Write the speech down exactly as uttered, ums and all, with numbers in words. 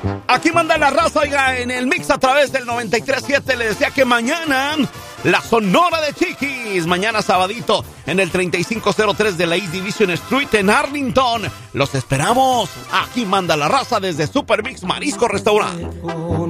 Aquí manda la raza, oiga, en el mix a través del noventa y tres punto siete. Le decía que mañana, la Sonora de Chiquis. Mañana sabadito, en el treinta y cinco cero tres de la East Division Street en Arlington. Los esperamos. Aquí manda la raza desde Super Mix Marisco Restaurant.